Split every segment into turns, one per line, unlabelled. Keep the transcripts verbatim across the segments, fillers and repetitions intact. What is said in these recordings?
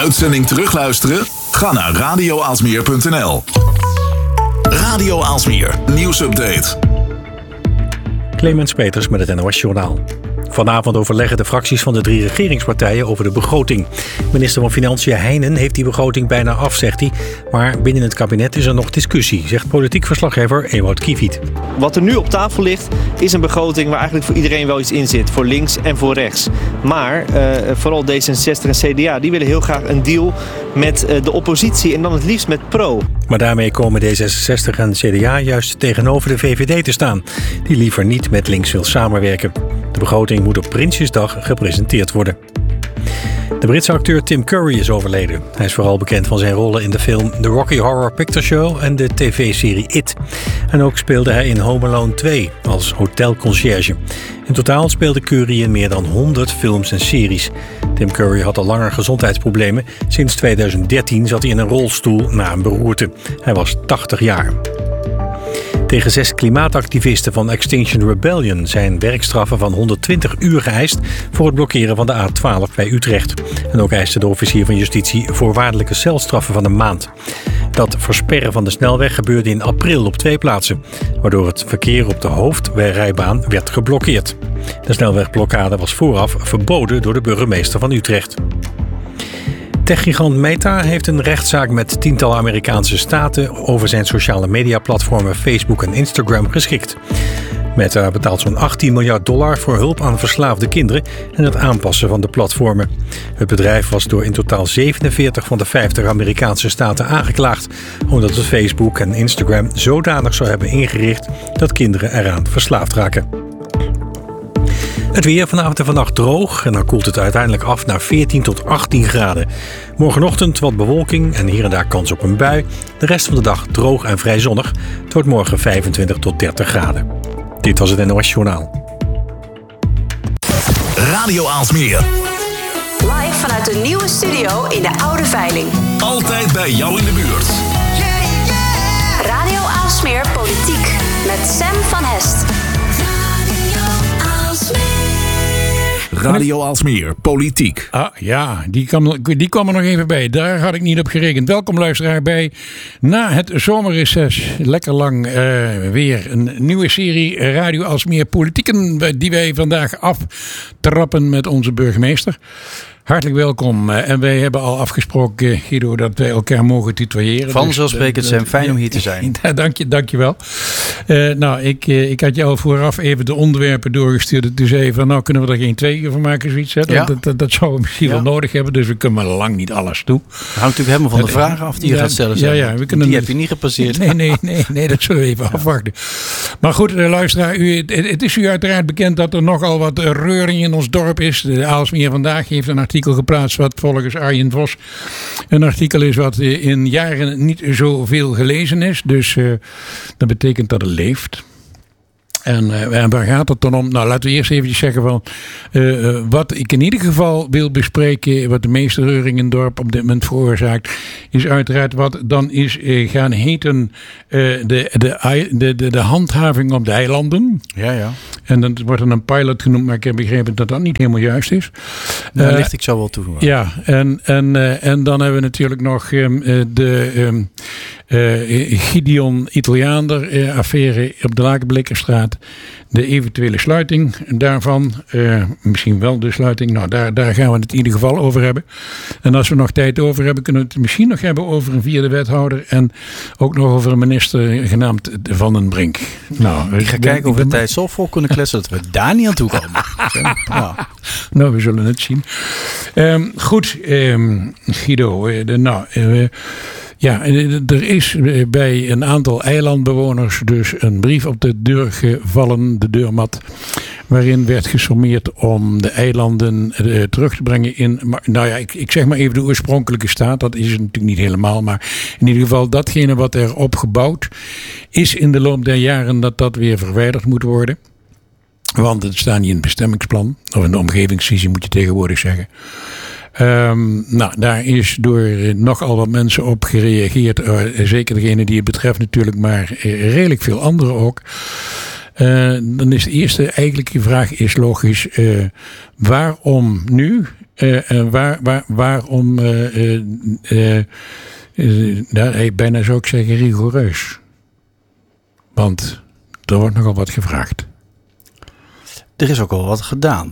uitzending terugluisteren? Ga naar radio aalsmeer punt n l. Radio Aalsmeer, nieuwsupdate.
Clemens Peters met het N O S-journaal. Vanavond overleggen de fracties van de drie regeringspartijen over de begroting. Minister van Financiën Heijnen heeft die begroting bijna af, zegt hij. Maar binnen het kabinet is er nog discussie, zegt politiek verslaggever Ewout Kieviet.
Wat er nu op tafel ligt is een begroting waar eigenlijk voor iedereen wel iets in zit. Voor links en voor rechts. Maar uh, vooral D zesenzestig en C D A die willen heel graag een deal met uh, de oppositie en dan het liefst met Pro.
Maar daarmee komen D zesenzestig en C D A juist tegenover de V V D te staan. Die liever niet met links wil samenwerken. De begroting moet op Prinsjesdag gepresenteerd worden. De Britse acteur Tim Curry is overleden. Hij is vooral bekend van zijn rollen in de film The Rocky Horror Picture Show en de tv-serie It. En ook speelde hij in Home Alone twee als hotelconcierge. In totaal speelde Curry in meer dan honderd films en series. Tim Curry had al langer gezondheidsproblemen. Sinds tweeduizend dertien zat hij in een rolstoel na een beroerte. Hij was tachtig jaar. Tegen zes klimaatactivisten van Extinction Rebellion zijn werkstraffen van honderdtwintig uur geëist voor het blokkeren van de A twaalf bij Utrecht. En ook eiste de officier van justitie voorwaardelijke celstraffen van een maand. Dat versperren van de snelweg gebeurde in april op twee plaatsen, waardoor het verkeer op de hoofdrijbaan werd geblokkeerd. De snelwegblokkade was vooraf verboden door de burgemeester van Utrecht. Techgigant Meta heeft een rechtszaak met tientallen Amerikaanse staten over zijn sociale mediaplatformen Facebook en Instagram geschikt. Meta betaalt zo'n achttien miljard dollar voor hulp aan verslaafde kinderen en het aanpassen van de platformen. Het bedrijf was door in totaal zevenenveertig van de vijftig Amerikaanse staten aangeklaagd, omdat het Facebook en Instagram zodanig zou hebben ingericht dat kinderen eraan verslaafd raken. Het weer vanavond en vannacht droog en dan koelt het uiteindelijk af naar veertien tot achttien graden. Morgenochtend wat bewolking en hier en daar kans op een bui. De rest van de dag droog en vrij zonnig. Het wordt morgen vijfentwintig tot dertig graden. Dit was het N O S-journaal.
Radio Aalsmeer.
Live vanuit de nieuwe studio in de Oude Veiling.
Altijd bij jou in de buurt.
Radio Aalsmeer Politiek met Sam van Hest.
Radio Aalsmeer, politiek.
Ah ja, die kwam, die kwam er nog even bij. Daar had ik niet op gerekend. Welkom luisteraar bij na het zomerreces. Lekker lang uh, weer een nieuwe serie Radio Aalsmeer Politieken die wij vandaag aftrappen met onze burgemeester. Hartelijk welkom. En wij hebben al afgesproken, Guido, dat wij elkaar mogen tutoyeren.
Vanzelfsprekend, Sam. Fijn om hier te zijn.
Dank je, dank je wel. Uh, nou, ik, ik had jou vooraf even de onderwerpen doorgestuurd. Toen zei je van, nou kunnen we er geen twee keer van maken, zoiets. Hè?
Ja.
Dat, dat, dat zouden we misschien ja. wel nodig hebben. Dus we kunnen maar lang niet alles toe.
Dat hangt natuurlijk helemaal van de vragen af die je ja, gaat stellen.
Ja, ja, we kunnen
die
niet,
heb je niet gepasseerd.
Nee, nee, nee, nee dat zullen we even ja. afwachten. Maar goed, luisteraar, u, het, het is u uiteraard bekend dat er nogal wat reuring in ons dorp is. De Aalsmeer Vandaag heeft een artikel geplaatst wat volgens Arjen Vos een artikel is wat in jaren niet zoveel gelezen is. Dus uh, dat betekent dat het leeft. En, uh, en waar gaat het dan om? Nou, laten we eerst eventjes zeggen van uh, wat ik in ieder geval wil bespreken, wat de meeste reuring in het dorp op dit moment veroorzaakt, is uiteraard wat dan is uh, gaan heten uh, de, de, de, de, de handhaving op de eilanden.
Ja, ja.
En dan wordt er een pilot genoemd, maar ik heb begrepen dat dat niet helemaal juist is.
Daar uh, licht ik zo wel toe. Hoor.
Ja, en, en, uh, en dan hebben we natuurlijk nog um, de um, uh, Gideon Italiaander uh, affaire op de Lakenblikkerstraat. De eventuele sluiting daarvan, uh, misschien wel de sluiting, nou daar, daar gaan we het in ieder geval over hebben. En als we nog tijd over hebben, kunnen we het misschien nog hebben over een vierde wethouder en ook nog over een minister genaamd Van den Brink. Nou,
ik ga ik kijken of we de tijd zo vol kunnen kletsen dat we daar niet aan toe komen.
nou. nou, we zullen het zien. Um, goed, um, Guido, uh, de, nou... Uh, Ja, er is bij een aantal eilandbewoners dus een brief op de deur gevallen, de deurmat, waarin werd gesommeerd om de eilanden terug te brengen in, nou ja, ik, ik zeg maar even de oorspronkelijke staat. Dat is het natuurlijk niet helemaal, maar in ieder geval datgene wat er opgebouwd is in de loop der jaren, dat dat weer verwijderd moet worden. Want het staat niet in het bestemmingsplan, of in de omgevingsvisie moet je tegenwoordig zeggen. Um, nou, daar is door uh, nogal wat mensen op gereageerd. Uh, zeker degene die het betreft natuurlijk, maar uh, redelijk veel anderen ook. Uh, dan is de eerste eigenlijke vraag is logisch. Uh, waarom nu? Uh, uh, waar, waar, waarom, uh, uh, uh, uh, nou, bijna zou ik zeggen rigoureus. Want er wordt nogal wat gevraagd.
Er is ook al wat gedaan.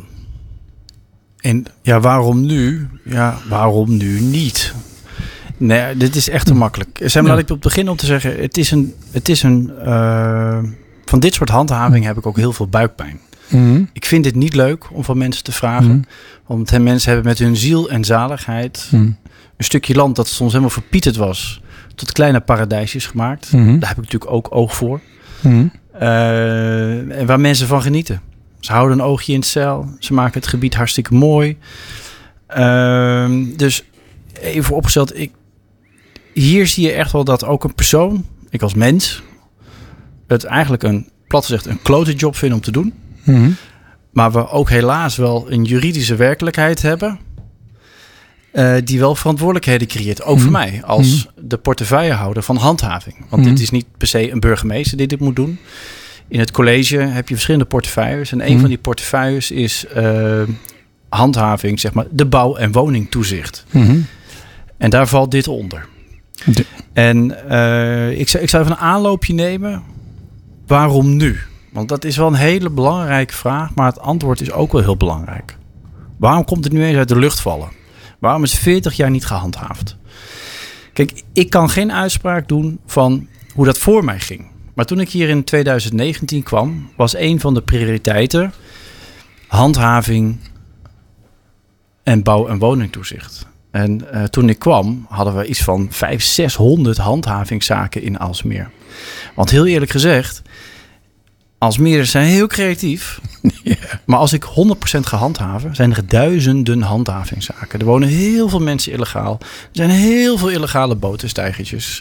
En ja, waarom nu? Ja, waarom nu niet? Nee, dit is echt te makkelijk. Sam, ja. Laat ik op het begin om te zeggen, het is een, het is een uh, van dit soort handhaving heb ik ook heel veel buikpijn. Mm-hmm. Ik vind het niet leuk om van mensen te vragen. Mm-hmm. Want mensen hebben met hun ziel en zaligheid mm-hmm. een stukje land dat soms helemaal verpieterd was, tot kleine paradijsjes gemaakt. Mm-hmm. Daar heb ik natuurlijk ook oog voor. Mm-hmm. Uh, en waar mensen van genieten. Ze houden een oogje in het zeil. Ze maken het gebied hartstikke mooi. Uh, dus even opgesteld. Ik, hier zie je echt wel dat ook een persoon, ik als mens, het eigenlijk een, plat gezegd, een klote job vind om te doen. Mm-hmm. Maar we ook helaas wel een juridische werkelijkheid hebben. Uh, die wel verantwoordelijkheden creëert. Ook mm-hmm. voor mij als mm-hmm. de portefeuillehouder van handhaving. Want mm-hmm. dit is niet per se een burgemeester die dit moet doen. In het college heb je verschillende portefeuilles. En een mm-hmm. van die portefeuilles is uh, handhaving, zeg maar, de bouw- en woningtoezicht. Mm-hmm. En daar valt dit onder. De... En uh, ik, zou, ik zou even een aanloopje nemen. Waarom nu? Want dat is wel een hele belangrijke vraag. Maar het antwoord is ook wel heel belangrijk. Waarom komt het nu eens uit de lucht vallen? Waarom is veertig jaar niet gehandhaafd? Kijk, ik kan geen uitspraak doen van hoe dat voor mij ging. Maar toen ik hier in twintig negentien kwam, was een van de prioriteiten handhaving en bouw- en woningtoezicht. En uh, toen ik kwam, hadden we iets van vijfhonderd, zeshonderd handhavingszaken in Aalsmeer. Want heel eerlijk gezegd, Aalsmeerders zijn heel creatief. Yeah. Maar als ik honderd procent ga handhaven, zijn er duizenden handhavingszaken. Er wonen heel veel mensen illegaal. Er zijn heel veel illegale botenstijgertjes.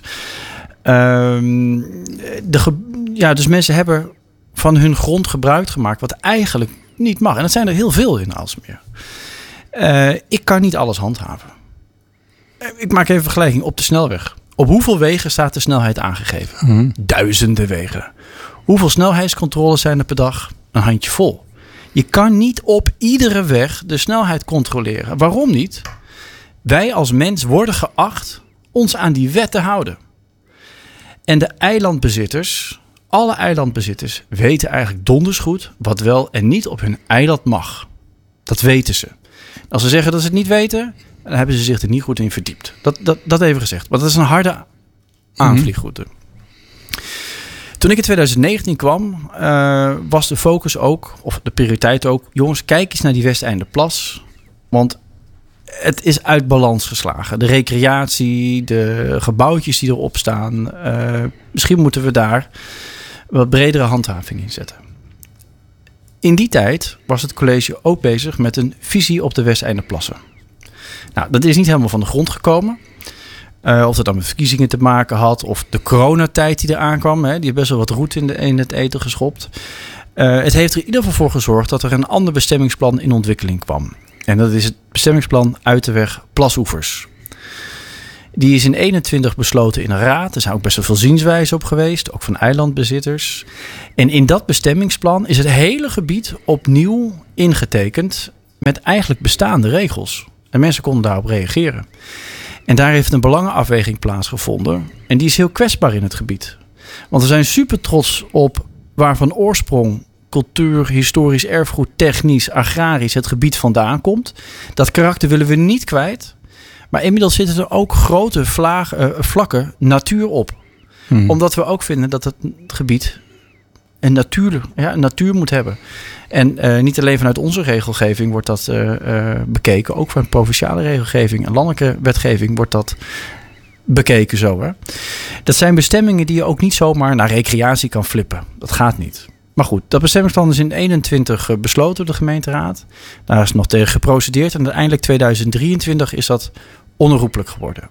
Um, de ge- ja, dus mensen hebben van hun grond gebruik gemaakt wat eigenlijk niet mag. En dat zijn er heel veel in Aalsmeer. Uh, ik kan niet alles handhaven. Ik maak even een vergelijking op de snelweg. Op hoeveel wegen staat de snelheid aangegeven? Mm. Duizenden wegen. Hoeveel snelheidscontroles zijn er per dag? Een handje vol. Je kan niet op iedere weg de snelheid controleren. Waarom niet? Wij als mens worden geacht ons aan die wet te houden. En de eilandbezitters, alle eilandbezitters, weten eigenlijk donders goed wat wel en niet op hun eiland mag. Dat weten ze. Als ze zeggen dat ze het niet weten, dan hebben ze zich er niet goed in verdiept. Dat, dat, dat even gezegd. Want dat is een harde aanvliegroute. Mm-hmm. Toen ik in twintig negentien kwam, uh, was de focus ook, of de prioriteit ook, jongens, kijk eens naar die Westeinderplas. Want het is uit balans geslagen. De recreatie, de gebouwtjes die erop staan. Uh, misschien moeten we daar wat bredere handhaving in zetten. In die tijd was het college ook bezig met een visie op de Westeinderplassen. Nou, dat is niet helemaal van de grond gekomen. Uh, of het dan met verkiezingen te maken had. Of de coronatijd die eraan kwam. Hè, die heeft best wel wat roet in, de, in het eten geschopt. Uh, het heeft er in ieder geval voor gezorgd dat er een ander bestemmingsplan in ontwikkeling kwam. En dat is het bestemmingsplan Uiterweg Plasoevers. Die is in eenentwintig besloten in een raad. Er zijn ook best wel veel zienswijzen op geweest. Ook van eilandbezitters. En in dat bestemmingsplan is het hele gebied opnieuw ingetekend. Met eigenlijk bestaande regels. En mensen konden daarop reageren. En daar heeft een belangenafweging plaatsgevonden. En die is heel kwetsbaar in het gebied. Want we zijn super trots op waar van oorsprong cultuur, historisch erfgoed, technisch, agrarisch het gebied vandaan komt. Dat karakter willen we niet kwijt. Maar inmiddels zitten er ook grote vlaag, uh, vlakken natuur op. Hmm. Omdat we ook vinden dat het gebied een natuur, ja, een natuur moet hebben. En uh, niet alleen vanuit onze regelgeving wordt dat uh, uh, bekeken. Ook van provinciale regelgeving en landelijke wetgeving wordt dat bekeken zo. Hè? Dat zijn bestemmingen die je ook niet zomaar naar recreatie kan flippen. Dat gaat niet. Maar goed, dat bestemmingsplan is in eenentwintig uh, besloten door de gemeenteraad. Daar is nog tegen geprocedeerd. En uiteindelijk tweeduizend drieëntwintig is dat onherroepelijk geworden.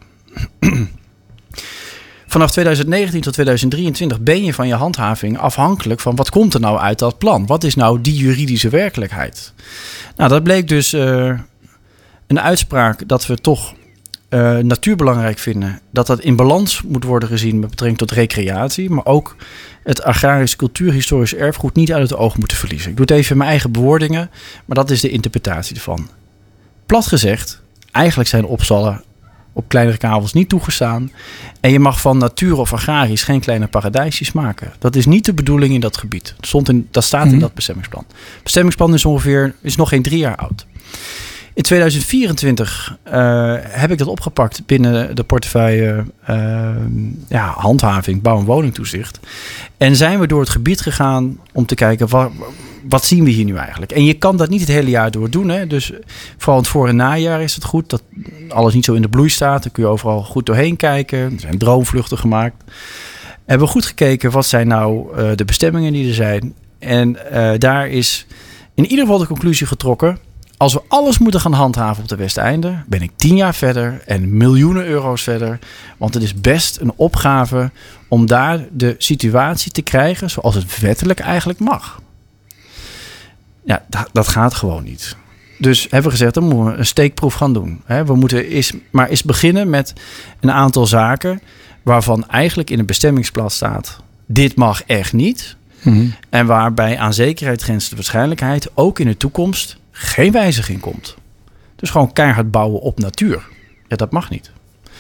Vanaf tweeduizend negentien tot tweeduizend drieëntwintig ben je van je handhaving afhankelijk van wat komt er nou uit dat plan? Wat is nou die juridische werkelijkheid? Nou, dat bleek dus uh, een uitspraak dat we toch uh, natuur belangrijk vinden. Dat dat in balans moet worden gezien met betrekking tot recreatie. Maar ook het agrarisch cultuurhistorisch erfgoed niet uit het oog moeten verliezen. Ik doe het even in mijn eigen bewoordingen, maar dat is de interpretatie ervan. Plat gezegd, eigenlijk zijn opstallen op kleinere kavels niet toegestaan. En je mag van natuur of agrarisch geen kleine paradijsjes maken. Dat is niet de bedoeling in dat gebied. Dat, stond in, dat staat mm-hmm. in dat bestemmingsplan. Het bestemmingsplan is ongeveer is nog geen drie jaar oud. In tweeduizend vierentwintig uh, heb ik dat opgepakt binnen de portefeuille uh, ja, handhaving, bouw- en woningtoezicht. En zijn we door het gebied gegaan om te kijken, wat, wat zien we hier nu eigenlijk? En je kan dat niet het hele jaar door doen. Hè? Dus vooral in het voor- en najaar is het goed dat alles niet zo in de bloei staat. Dan kun je overal goed doorheen kijken. Er zijn droomvluchten gemaakt. We hebben goed gekeken, wat zijn nou uh, de bestemmingen die er zijn. En uh, daar is in ieder geval de conclusie getrokken, als we alles moeten gaan handhaven op de Westeinde, ben ik tien jaar verder en miljoenen euro's verder. Want het is best een opgave om daar de situatie te krijgen zoals het wettelijk eigenlijk mag. Ja, dat, dat gaat gewoon niet. Dus hebben we gezegd, dan moeten we een steekproef gaan doen. We moeten eens, maar eens beginnen met een aantal zaken waarvan eigenlijk in het bestemmingsplan staat, dit mag echt niet. Mm-hmm. En waarbij aan zekerheid grenst de waarschijnlijkheid ook in de toekomst geen wijziging komt. Dus gewoon keihard bouwen op natuur. Ja, dat mag niet.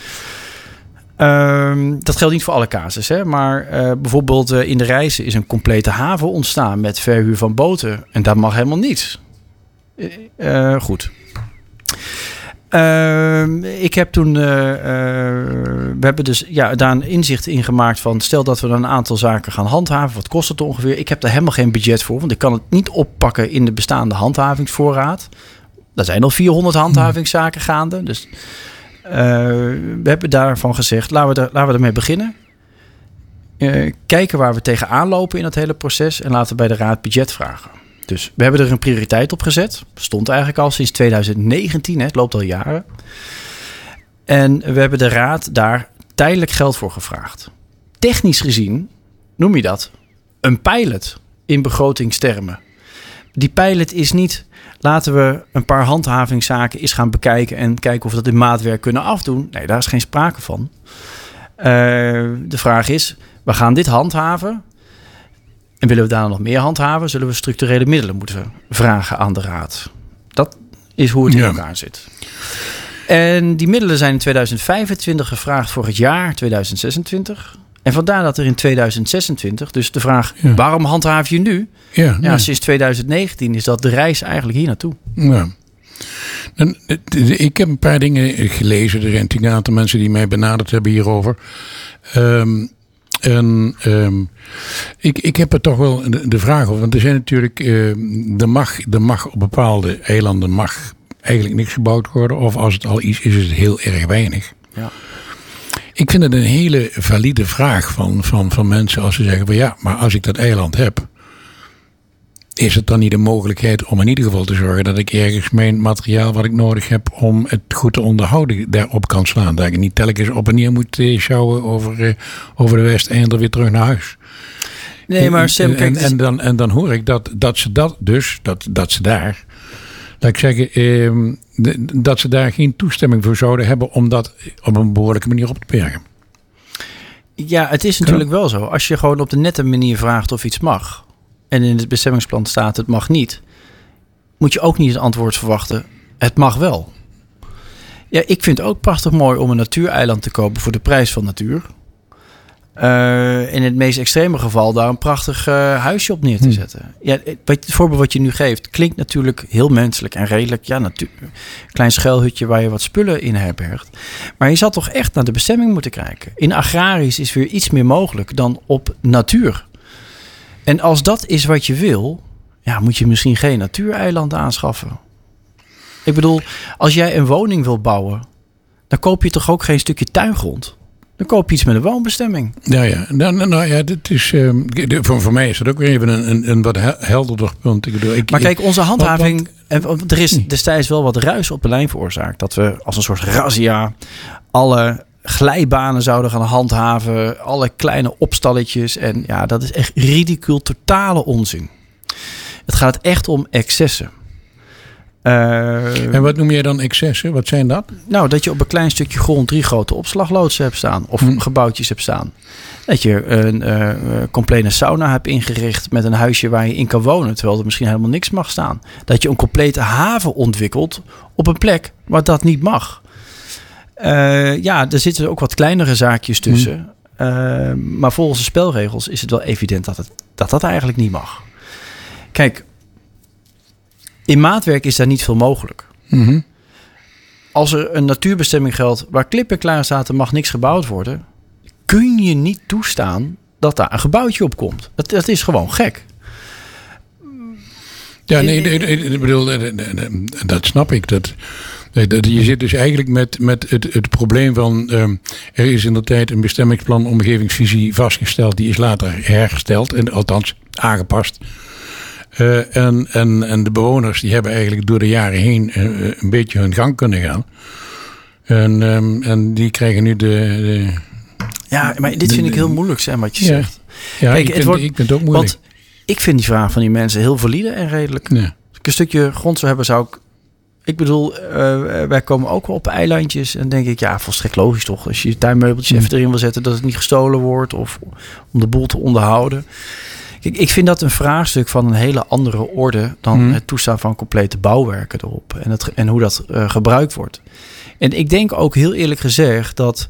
Um, dat geldt niet voor alle casus, hè? Maar uh, bijvoorbeeld uh, in de Rijssen is een complete haven ontstaan met verhuur van boten. En dat mag helemaal niet. Uh, uh, goed. Uh, ik heb toen, uh, uh, we hebben dus ja, daar een inzicht in gemaakt van, stel dat we dan een aantal zaken gaan handhaven, wat kost het ongeveer? Ik heb daar helemaal geen budget voor, want ik kan het niet oppakken in de bestaande handhavingsvoorraad. Er zijn al vierhonderd handhavingszaken gaande, dus uh, we hebben daarvan gezegd, laten we, er, laten we ermee beginnen. Uh, kijken waar we tegenaan lopen in dat hele proces en laten we bij de raad budget vragen. Dus we hebben er een prioriteit op gezet. Stond eigenlijk al sinds tweeduizend negentien. Hè, het loopt al jaren. En we hebben de raad daar tijdelijk geld voor gevraagd. Technisch gezien noem je dat een pilot in begrotingstermen. Die pilot is niet, laten we een paar handhavingszaken eens gaan bekijken en kijken of we dat in maatwerk kunnen afdoen. Nee, daar is geen sprake van. Uh, de vraag is, we gaan dit handhaven. En willen we daar nog meer handhaven, zullen we structurele middelen moeten vragen aan de raad. Dat is hoe het in ja. elkaar zit. En die middelen zijn in tweeduizend vijfentwintig gevraagd voor het jaar tweeduizend zesentwintig. En vandaar dat er in tweeduizend zesentwintig, dus de vraag, ja. waarom handhaaf je nu? Ja, ja, ja, sinds tweeduizend negentien is dat de reis eigenlijk hier naartoe.
Ja. En, ik heb een paar dingen gelezen. Er zijn een aantal mensen die mij benaderd hebben hierover. Um, En um, ik, ik heb er toch wel de, de vraag over. Want er zijn natuurlijk, uh, er, mag, er mag op bepaalde eilanden mag eigenlijk niks gebouwd worden. Of als het al iets is, is het heel erg weinig. Ja. Ik vind het een hele valide vraag van, van, van mensen als ze zeggen van ja, maar als ik dat eiland heb, is het dan niet een mogelijkheid om in ieder geval te zorgen dat ik ergens mijn materiaal wat ik nodig heb om het goed te onderhouden daarop kan slaan. Dat ik niet telkens op en neer moet sjouwen over, uh, over de Westeinde weer terug naar huis.
Nee, maar Sam,
en, en, en, dan, en dan hoor ik dat, dat ze dat dus, dat, dat ze daar, laat ik zeggen, eh, dat ze daar geen toestemming voor zouden hebben om dat op een behoorlijke manier op te bergen.
Ja, het is natuurlijk wel zo. Als je gewoon op de nette manier vraagt of iets mag, en in het bestemmingsplan staat het mag niet, moet je ook niet het antwoord verwachten, het mag wel. Ja, ik vind het ook prachtig mooi om een natuureiland te kopen voor de prijs van natuur. Uh, in het meest extreme geval daar een prachtig uh, huisje op neer te zetten. Hmm. Ja, het voorbeeld wat je nu geeft klinkt natuurlijk heel menselijk en redelijk. Ja, natuurlijk. Klein schuilhutje waar je wat spullen in herbergt. Maar je zal toch echt naar de bestemming moeten kijken. In agrarisch is weer iets meer mogelijk dan op natuur. En als dat is wat je wil, ja, moet je misschien geen natuureiland aanschaffen. Ik bedoel, als jij een woning wil bouwen, dan koop je toch ook geen stukje tuingrond? Dan koop je iets met een woonbestemming.
Ja, ja. Nou, nou ja, dit is, uh, voor, voor mij is dat ook weer even een, een, een wat helderder punt. Ik bedoel, ik,
maar kijk, onze handhaving, want, want, er is destijds wel wat ruis op de lijn veroorzaakt. Dat we als een soort razzia alle glijbanen zouden gaan handhaven, alle kleine opstalletjes. En ja, dat is echt ridicuul, totale onzin. Het gaat echt om excessen.
Uh, en wat noem jij dan excessen? Wat zijn dat?
Nou, dat je op een klein stukje grond drie grote opslagloodsen hebt staan. Of hmm. gebouwtjes hebt staan. Dat je een uh, complete sauna hebt ingericht met een huisje waar je in kan wonen. Terwijl er misschien helemaal niks mag staan. Dat je een complete haven ontwikkelt op een plek waar dat niet mag. Uh, ja, er zitten ook wat kleinere zaakjes tussen. Hmm. Uh, maar volgens de spelregels is het wel evident dat het, dat, dat eigenlijk niet mag. Kijk, in maatwerk is daar niet veel mogelijk. Mm-hmm. Als er een natuurbestemming geldt waar klip en klaar staat, er mag niks gebouwd worden, kun je niet toestaan dat daar een gebouwtje op komt. Dat, dat is gewoon gek.
Ja, nee, nee, nee, ik bedoel, dat snap ik. Dat, dat, je zit dus eigenlijk met, met het, het probleem van, um, er is in de tijd een bestemmingsplan omgevingsvisie vastgesteld, die is later hergesteld en althans aangepast. Uh, en, en, en de bewoners die hebben eigenlijk door de jaren heen uh, een beetje hun gang kunnen gaan. En, um, en die krijgen nu de... de
ja, maar dit
de,
vind ik heel moeilijk, zeg wat je
ja,
zegt.
Ja,
Kijk,
ik,
het
vind,
wordt,
ik vind het ook moeilijk.
Want ik vind die vraag van die mensen heel valide en redelijk. Ja. Als ik een stukje grond zou hebben, zou ik... Ik bedoel, uh, wij komen ook wel op eilandjes. En denk ik, ja, volstrekt logisch toch. Als je je tuinmeubeltjes mm. even erin wil zetten, dat het niet gestolen wordt. Of om de boel te onderhouden. Kijk, ik vind dat een vraagstuk van een hele andere orde dan mm. het toestaan van complete bouwwerken erop. En, het, en hoe dat uh, gebruikt wordt. En ik denk ook heel eerlijk gezegd dat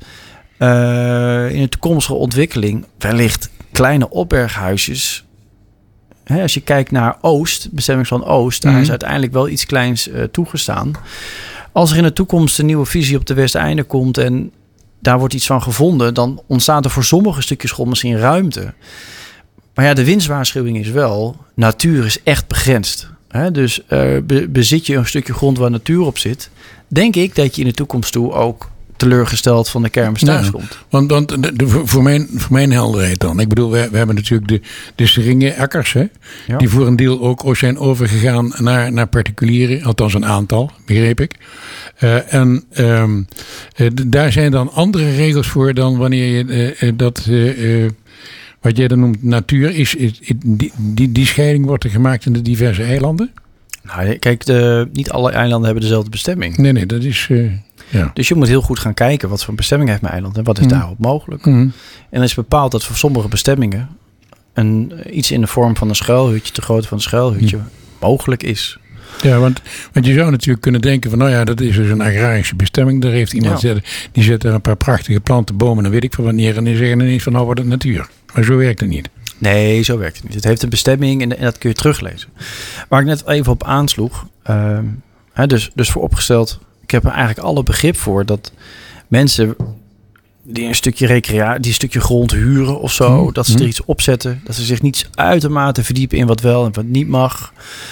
uh, in de toekomstige ontwikkeling wellicht kleine opberghuisjes. Hè, als je kijkt naar Oost, bestemmingsplan Oost, daar mm. is uiteindelijk wel iets kleins uh, toegestaan. Als er in de toekomst een nieuwe visie op de Westeinde komt en daar wordt iets van gevonden, dan ontstaat er voor sommige stukjes grond misschien ruimte. Maar ja, de winstwaarschuwing is wel, natuur is echt begrensd. He, dus uh, be, bezit je een stukje grond waar natuur op zit, denk ik dat je in de toekomst toe ook teleurgesteld van de kermis thuis komt.
Ja, want want de, de, voor, mijn, voor mijn helderheid dan. Ik bedoel, we, we hebben natuurlijk de, de seringe-akkers, hè, ja. die voor een deel ook zijn overgegaan naar, naar particulieren. Althans een aantal, begreep ik. Uh, en um, uh, daar zijn dan andere regels voor dan wanneer je uh, dat... Uh, uh, wat jij dan noemt natuur, is, is, is die, die, die scheiding wordt er gemaakt in de diverse eilanden?
Nou, kijk, de, niet alle eilanden hebben dezelfde bestemming.
Nee, nee, dat is... Uh, ja.
Dus je moet heel goed gaan kijken wat voor een bestemming heeft mijn eiland en wat is mm. daarop mogelijk. Mm. En er is bepaald dat voor sommige bestemmingen een, iets in de vorm van een schuilhutje, te grootte van een schuilhutje, mm. mogelijk is.
Ja, want, want je zou natuurlijk kunnen denken van, nou ja, dat is dus een agrarische bestemming. Daar heeft iemand ja. zet, die zet er een paar prachtige planten, bomen en weet ik van wanneer. En die zeggen ineens van, nou wordt het natuur. Maar zo werkt het niet.
Nee, zo werkt het niet. Het heeft een bestemming en, en dat kun je teruglezen. Waar ik net even op aansloeg. Uh, hè, dus, dus vooropgesteld, ik heb er eigenlijk alle begrip voor dat mensen die een stukje recreatie, die een stukje grond huren of zo, mm-hmm. dat ze er iets opzetten, dat ze zich niet uitermate verdiepen in wat wel en wat niet mag.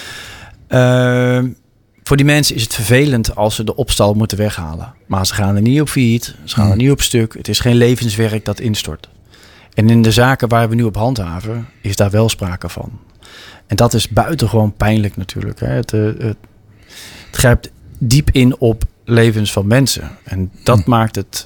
Uh, voor die mensen is het vervelend als ze de opstal moeten weghalen. Maar ze gaan er niet op failliet, ze gaan mm. er niet op stuk. Het is geen levenswerk dat instort. En in de zaken waar we nu op handhaven, is daar wel sprake van. En dat is buitengewoon pijnlijk natuurlijk. Hè. Het, het, het grijpt diep in op levens van mensen. En dat mm. maakt, het,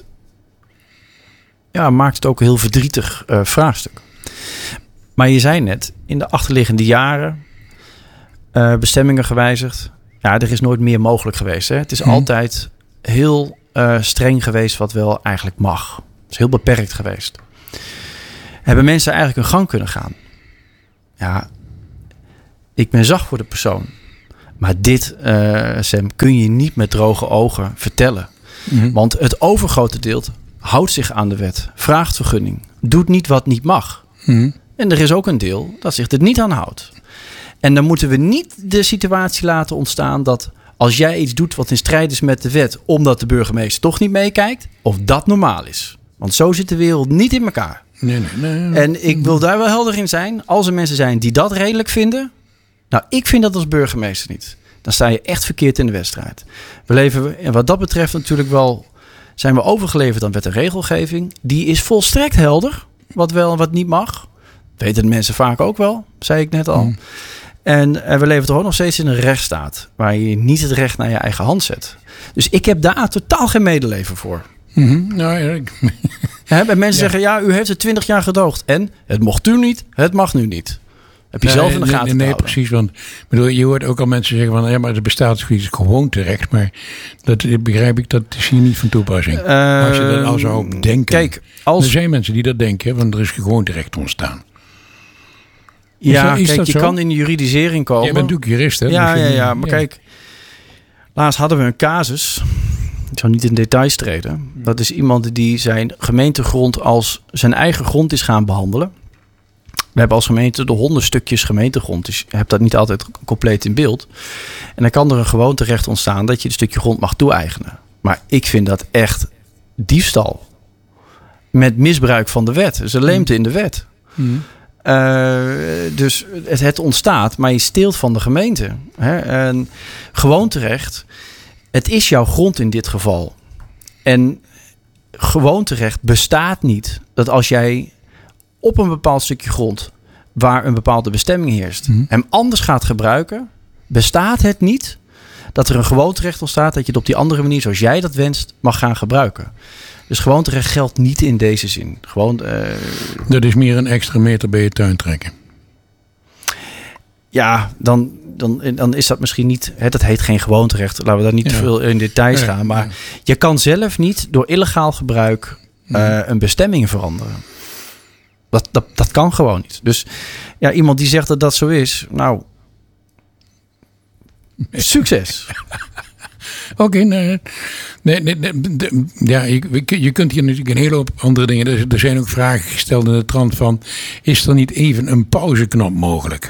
ja, maakt het ook een heel verdrietig uh, vraagstuk. Maar je zei net, in de achterliggende jaren uh, bestemmingen gewijzigd. Ja, er is nooit meer mogelijk geweest. Hè. Het is mm. altijd heel uh, streng geweest wat wel eigenlijk mag. Het is heel beperkt geweest. Hebben mensen eigenlijk hun gang kunnen gaan? Ja, ik ben zacht voor de persoon. Maar dit, uh, Sam, kun je niet met droge ogen vertellen. Mm-hmm. Want het overgrote deel houdt zich aan de wet. Vraagt vergunning. Doet niet wat niet mag. Mm-hmm. En er is ook een deel dat zich er niet aan houdt. En dan moeten we niet de situatie laten ontstaan dat als jij iets doet wat in strijd is met de wet, omdat de burgemeester toch niet meekijkt, of dat normaal is. Want zo zit de wereld niet in elkaar. Nee, nee, nee, nee. En ik wil daar wel helder in zijn. Als er mensen zijn die dat redelijk vinden. Nou, ik vind dat als burgemeester niet. Dan sta je echt verkeerd in de wedstrijd. We leven, en wat dat betreft natuurlijk wel, zijn we overgeleverd aan wet en regelgeving. Die is volstrekt helder. Wat wel en wat niet mag. Weten de mensen vaak ook wel. Zei ik net al. Mm. En, en we leven toch ook nog steeds in een rechtsstaat. Waar je niet het recht naar je eigen hand zet. Dus ik heb daar totaal geen medeleven voor.
Mm-hmm. Nou, ja, ik...
ja, en mensen ja. zeggen, ja, u heeft het twintig jaar gedoogd. En het mocht u niet, het mag nu niet. Heb je
Ja,
zelf in de
nee,
gaten
nee, nee,
te houden.
precies. Want bedoel, je hoort ook al mensen zeggen van... ja, maar er bestaat zoiets gewoon terecht. Maar dat begrijp ik, dat is hier niet van toepassing.
Uh,
als je dat al zou denken.
Kijk, als...
Er zijn mensen die dat denken, want er is gewoon terecht ontstaan. Is
Ja,
dat, is
kijk,
dat
je
zo?
kan in de juridisering komen.
Jij bent ook jurist, hè?
Ja,
Dus
ja,
je-
ja. Maar kijk, laatst hadden we een casus. Ik zal niet in details treden. Dat is iemand die zijn gemeentegrond als zijn eigen grond is gaan behandelen. We hebben als gemeente de honderd stukjes gemeentegrond. Dus je hebt dat niet altijd compleet in beeld. En dan kan er een gewoonterecht ontstaan dat je een stukje grond mag toe-eigenen. Maar ik vind dat echt diefstal. Met misbruik van de wet. Dus een leemte in de wet.
Hmm.
Uh, dus het, het ontstaat, maar je steelt van de gemeente. Hè? En gewoonterecht, het is jouw grond in dit geval. En gewoonterecht bestaat niet dat als jij op een bepaald stukje grond waar een bepaalde bestemming heerst,
Mhm.
hem anders gaat gebruiken, bestaat het niet dat er een gewoonterecht ontstaat dat je het op die andere manier zoals jij dat wenst mag gaan gebruiken. Dus gewoonterecht geldt niet in deze zin. Gewoon, uh,
Dat is meer een extra meter bij je tuin trekken.
ja, dan, dan, dan is dat misschien niet... Hè, dat heet geen gewoonterecht. Laten we daar niet
Ja.
te veel in details
Ja,
gaan. Maar
ja.
je kan zelf niet door illegaal gebruik uh, een bestemming veranderen. Dat, dat, dat kan gewoon niet. Dus ja, iemand die zegt dat dat zo is... Nou, succes.
Oké, okay, nee, nee, nee, nee, de- ja, je, je kunt hier natuurlijk een hele hoop andere dingen. Er, er zijn ook vragen gesteld in de trant van: is er niet even een pauzeknop mogelijk?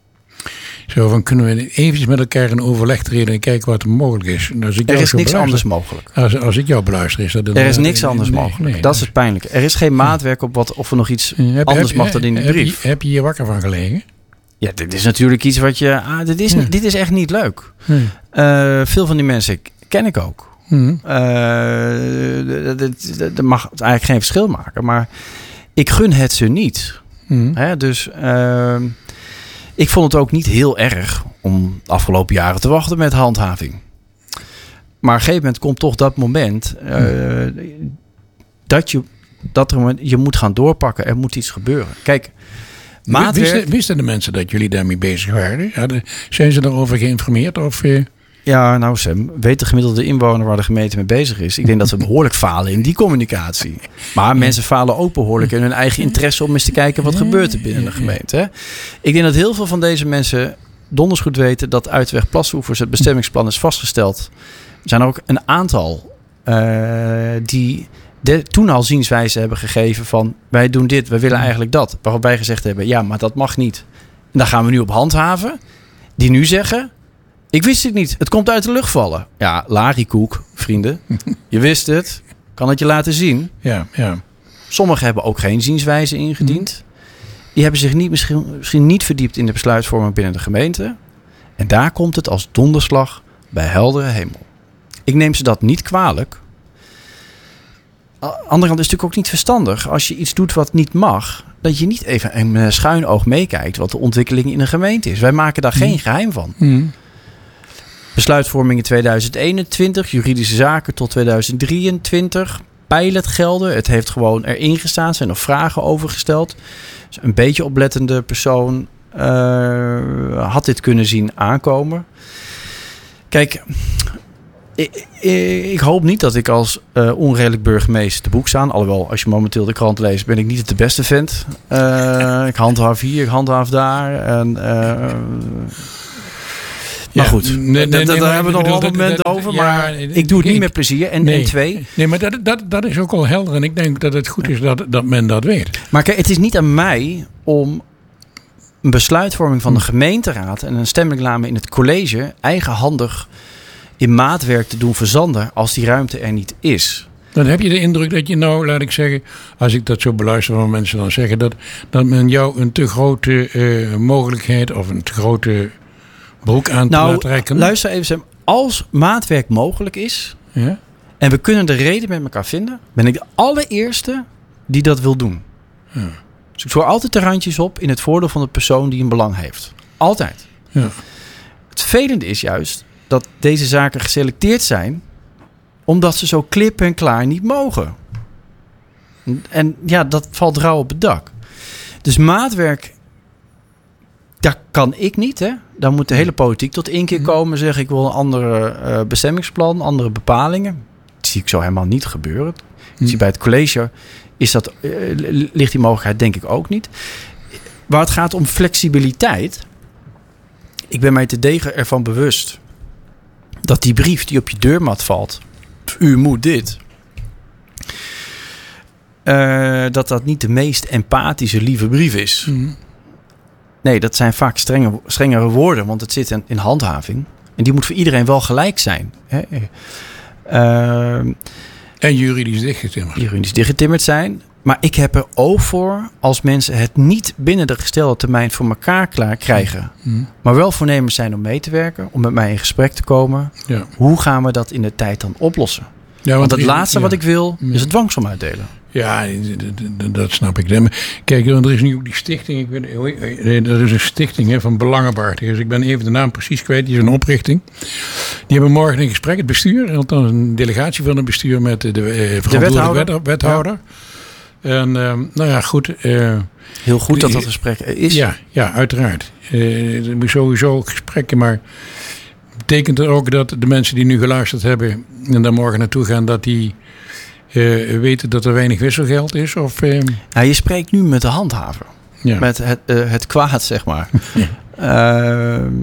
Zo van, kunnen we eventjes met elkaar in overleg treden en kijken wat er mogelijk is? En als ik
Er
jou
is
zo
niks
beluister-
anders mogelijk.
Als, als ik jou beluister, is dat... Een,
Er is niks anders
nee,
mogelijk.
nee,
dat is het pijnlijke. Er is geen maatwerk op wat, of er nog iets
Heb-
anders
heb-
mag dan in die
heb je-
brief.
Heb je hier wakker van gelegen?
Ja, dit is natuurlijk iets wat je... Ah, dit, is
Ja.
niet, dit is echt niet leuk.
Nee.
Uh, veel van die mensen ken ik ook.
Hm.
Uh, dat, dat, dat mag eigenlijk geen verschil maken. Maar ik gun het ze niet.
Hm.
Hè? Dus uh, ik vond het ook niet heel erg om de afgelopen jaren te wachten met handhaving. Maar op een gegeven moment komt toch dat moment uh, hm. dat, je, dat er, je moet gaan doorpakken. Er moet iets gebeuren. Kijk, maatwerk...
Wisten, wisten de mensen dat jullie daarmee bezig waren? Hadden, zijn ze daarover geïnformeerd? Of... Uh...
Ja, nou Sam, weet de gemiddelde inwoner waar de gemeente mee bezig is? Ik denk dat we behoorlijk falen in die communicatie. Maar mensen falen ook behoorlijk in hun eigen interesse om eens te kijken wat gebeurt er binnen de gemeente. Hè? Ik denk dat heel veel van deze mensen donders goed weten dat Uitweg Plasoevers het bestemmingsplan is vastgesteld. Er zijn er ook een aantal uh, die de, toen al zienswijze hebben gegeven van wij doen dit, we willen eigenlijk dat. Waarop wij gezegd hebben, ja, maar dat mag niet. En daar gaan we nu op handhaven. Die nu zeggen... Ik wist het niet. Het komt uit de lucht vallen. Ja, lariekoek, vrienden. Je wist het. Kan het je laten zien.
Ja, ja.
Sommigen hebben ook geen zienswijze ingediend. Die hebben zich niet, misschien, misschien niet verdiept in de besluitvorming binnen de gemeente. En daar komt het als donderslag bij heldere hemel. Ik neem ze dat niet kwalijk. Aan de andere kant is het natuurlijk ook niet verstandig... als je iets doet wat niet mag... dat je niet even een schuin oog meekijkt... wat de ontwikkeling in een gemeente is. Wij maken daar geen geheim van.
Mm.
Besluitvorming in tweeduizend eenentwintig, juridische zaken tot tweeduizend drieëntwintig, pilotgelden. Het heeft gewoon erin gestaan, zijn er vragen over gesteld. Dus een beetje oplettende persoon uh, had dit kunnen zien aankomen. Kijk, ik, ik hoop niet dat ik als uh, onredelijk burgemeester te boek sta. Alhoewel, als je momenteel de krant leest, ben ik niet de beste vent. Uh, ik handhaaf hier, ik handhaaf daar. En... Uh, Maar goed,
ja, nee, nee,
daar
nee,
hebben we nog wel
dat,
momenten
dat,
over.
Ja,
maar ik doe het niet
ik,
met plezier. En,
nee,
en twee...
Nee, maar dat, dat, dat is ook al helder. En ik denk dat het goed is dat, dat men dat weet.
Maar kijk, het is niet aan mij om een besluitvorming van de gemeenteraad... en een stemmingslame in het college... eigenhandig in maatwerk te doen verzanden... als die ruimte er niet is.
Dan heb je de indruk dat je nou, laat ik zeggen... als ik dat zo beluister van mensen dan zeggen... dat, dat men jou een te grote uh, mogelijkheid of een te grote... broek aan te
nou,
laten trekken.
Luister even, Sam. Als maatwerk mogelijk is...
Ja?
en we kunnen de reden met elkaar vinden... ben ik de allereerste die dat wil doen.
Ja.
Dus ik voer altijd de randjes op... in het voordeel van de persoon die een belang heeft. Altijd.
Ja.
Het vervelende is juist... dat deze zaken geselecteerd zijn... omdat ze zo klip en klaar niet mogen. En ja, dat valt rauw op het dak. Dus maatwerk daar kan ik niet. Hè? Daar moet de hele politiek tot één keer komen. Zeggen ik wil een andere uh, bestemmingsplan, andere bepalingen. Dat zie ik zo helemaal niet gebeuren. Ik zie bij het college is dat, uh, ligt die mogelijkheid denk ik ook niet. Waar het gaat om flexibiliteit. Ik ben mij te degen ervan bewust dat die brief die op je deurmat valt, u moet dit, uh, dat dat niet de meest empathische, lieve brief is. Mm. Nee, dat zijn vaak strenge, strengere woorden, want het zit in, in handhaving. En die moet voor iedereen wel gelijk zijn. Hè? Uh,
en juridisch dichtgetimmerd.
Juridisch dichtgetimmerd zijn. Maar ik heb er ook voor als mensen het niet binnen de gestelde termijn voor elkaar klaar krijgen. Mm. Maar wel voornemens zijn om mee te werken. Om met mij in gesprek te komen. Ja. Hoe gaan we dat in de tijd dan oplossen? Ja, want, want het laatste ja. wat ik wil is het dwangsom uitdelen.
Ja, dat snap ik. Kijk, er is nu ook die stichting. Ik weet, er is een stichting hè, van belangenbehartigers. Ik ben even de naam precies kwijt. Die is een oprichting. Die hebben morgen een gesprek. Het bestuur. Althans een delegatie van het bestuur met de, de verantwoordelijke wethouder. wethouder. Ja. En uh, nou ja, goed. Uh,
Heel goed dat dat gesprek is.
Ja, ja uiteraard. Uh, sowieso gesprekken, maar betekent het ook dat de mensen die nu geluisterd hebben en daar morgen naartoe gaan, dat die uh, weten dat er weinig wisselgeld is? Of, uh...
ja, je spreekt nu met de handhaver. Ja. Met het, uh, het kwaad, zeg maar. Ja. Uh,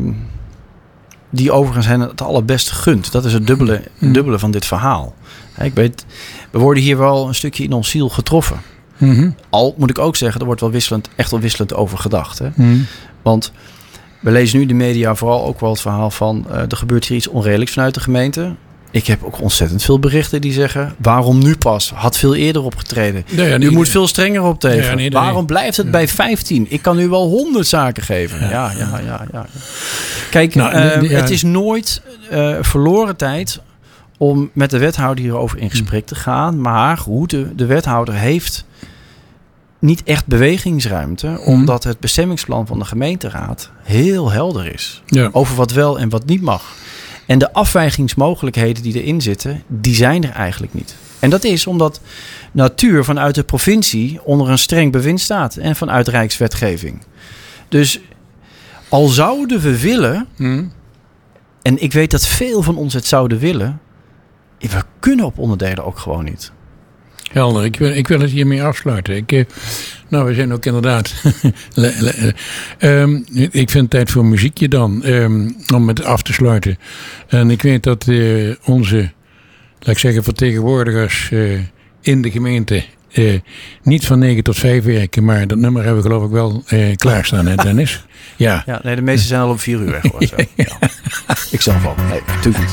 die overigens hen het allerbeste gunt. Dat is het dubbele, mm. dubbele van dit verhaal. Ik weet, we worden hier wel een stukje in ons ziel getroffen. Mm-hmm. Al moet ik ook zeggen, er wordt wel wisselend, echt wel wisselend over gedacht. Hè? Mm. Want we lezen nu in de media vooral ook wel het verhaal van Uh, er gebeurt hier iets onredelijks vanuit de gemeente. Ik heb ook ontzettend veel berichten die zeggen, waarom nu pas? Had veel eerder opgetreden. Nee, ja, nee, U moet nee. veel strenger optreden. Ja, ja, nee, waarom nee. blijft het ja. bij vijftien? Ik kan u wel honderd zaken geven. Ja, ja, ja. ja, ja. Kijk, nou, uh, nee, ja. het is nooit uh, verloren tijd om met de wethouder hierover in gesprek te gaan. Maar goed, de, de wethouder heeft niet echt bewegingsruimte, mm. omdat het bestemmingsplan van de gemeenteraad heel helder is. Ja. Over wat wel en wat niet mag. En de afwijkingsmogelijkheden die erin zitten, die zijn er eigenlijk niet. En dat is omdat natuur vanuit de provincie onder een streng bewind staat en vanuit rijkswetgeving. Dus al zouden we willen, mm. en ik weet dat veel van ons het zouden willen, we kunnen op onderdelen ook gewoon niet.
Helder, ik wil, ik wil het hiermee afsluiten. Ik, uh, nou, we zijn ook inderdaad le, le, um, ik vind het tijd voor een muziekje dan, um, om het af te sluiten. En ik weet dat uh, onze, laat ik zeggen, vertegenwoordigers uh, in de gemeente uh, niet van negen tot vijf werken, maar dat nummer hebben we geloof ik wel uh, klaarstaan, hè Dennis? Ja.
Ja, nee, de meeste zijn al om vier uur weg hoor. Zo. Ja. Ik zelf al. Nee, natuurlijk niet.